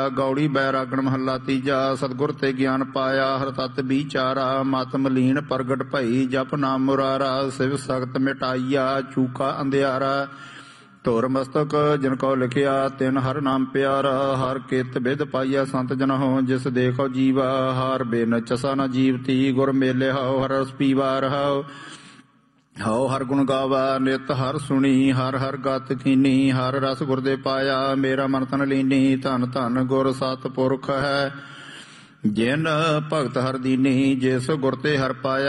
ਗੌੜੀ ਬੈਰਾਗਣ ਮਹੱਲਾ ਤੀਜਾ। ਸਤਿਗੁਰ ਤੇ ਗਿਆਨ ਪਾਇਆ ਹਰ ਤਤ ਵਿਚਾਰਾ, ਮਤ ਮਲੀਨ ਪ੍ਰਗਟ ਭਈ ਜਪ ਨਾਮ ਮੁਰਾਰਾ। ਸਿਵ ਸਖਤ ਮਿਟਾਈਆ ਚੂਕਾ ਅੰਧਿਆਰਾ, ਧੁਰ ਮਸਤਕ ਜਿਨ ਕੋ ਲਿਖਿਆ ਤਿਨ ਹਰ ਨਾਮ ਪਿਆਰਾ। ਹਰ ਕਿਤ ਬਿਦ ਪਾਈਆ ਸੰਤ ਜਨਹੁ, ਜਿਸ ਦੇਖੋ ਜੀਵਾ। ਹਰ ਬਿਨ ਚਸਾ ਨ ਜੀਵਤੀ, ਗੁਰ ਮੇਲੇ ਹਉ ਹਰ ਰਸ ਪੀਵਾ ਰਹਾਉ। ਹਉ ਹਰ ਗੁਣ ਗਾਵਾ ਨਿਤ ਹਰ ਸੁਣੀ, ਹਰ ਹਰ ਗਤ ਕੀਨੀ। ਹਰ ਰਸ ਗੁਰ ਦੇ ਪਾਇਆ, ਮੇਰਾ ਮਨ ਤਨ ਲੀਨੀ। ਧੰਨ ਧੰਨ ਗੁਰ ਸਤਿ ਪੁਰਖ ਹੈ, ਜਿਨ ਭਗਤ ਹਰ ਦੀਨੀ। ਜਿਸ ਗੁਰ ਤੇ ਹਰ ਪਾਇਆ,